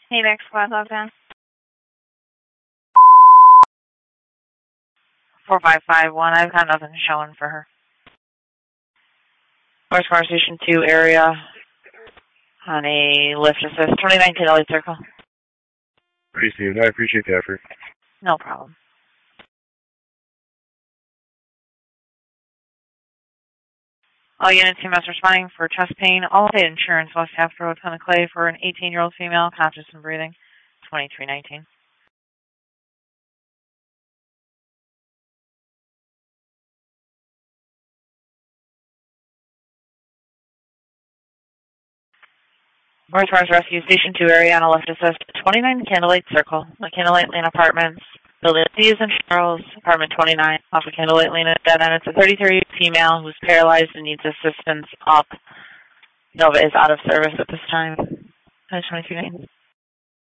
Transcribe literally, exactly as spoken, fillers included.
AVAC squad logged on. four five five one, I've got nothing showing for her. North Car Station two area on a lift assist, twenty-nine Candlelight Circle. Received. I appreciate the effort. No problem. All units team is responding for chest pain. Allstate Insurance, West Half Road, Ton of Clay, for an eighteen-year-old female, conscious and breathing, twenty-three nineteen. North Mars Rescue Station two area on a left assist, twenty-nine Candlelight Circle, the Candlelight Lane Apartments, Building C is in Charles, Apartment twenty-nine, off of Candlelight Lane, dead end. It's a thirty-three female who's paralyzed and needs assistance up. Nova is out of service at this time. twenty-three nineteen.